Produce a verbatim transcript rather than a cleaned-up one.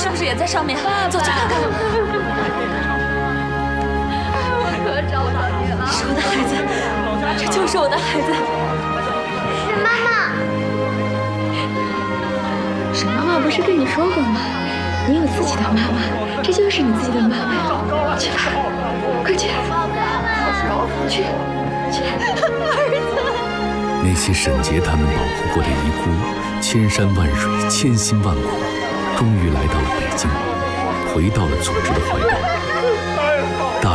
是不是也在上面？走去看看。 可找到你了！ 是我的孩子，这就是我的孩子。 沈妈妈， 沈妈妈不是跟你说过吗？你有自己的妈妈，这就是你自己的妈妈。去吧，快去！去去，儿子。 那些沈杰他们保护过的遗孤，千山万水，千辛万苦，终于来到了北京，回到了组织的怀抱。